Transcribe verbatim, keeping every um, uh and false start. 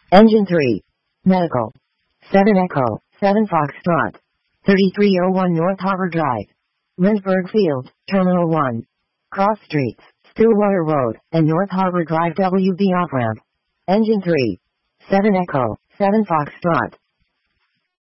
Engine three. Medical. seven Echo, seven Foxtrot. thirty-three oh one North Harbor Drive. Lindbergh Field, Terminal one. Cross Streets, Stillwater Road, and North Harbor Drive W B off-ramp. Engine three. seven Echo, seven Foxtrot.